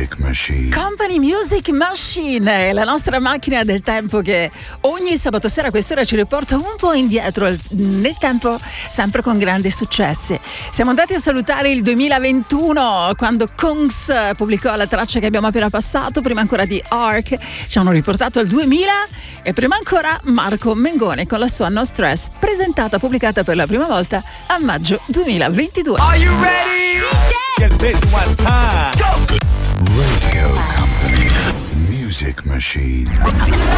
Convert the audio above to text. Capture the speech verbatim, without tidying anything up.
Music Machine. Company Music Machine, la nostra macchina del tempo che ogni sabato sera a quest'ora ci riporta un po' indietro nel tempo, sempre con grandi successi. Siamo andati a salutare il duemilaventuno, quando Kungs pubblicò la traccia che abbiamo appena passato, prima ancora di Ark, ci hanno riportato al duemila, e prima ancora Marco Mengoni con la sua No Stress, presentata, pubblicata per la prima volta a maggio duemilaventidue. Are you ready? Get busy one time. Go. Radio Company Music Machine.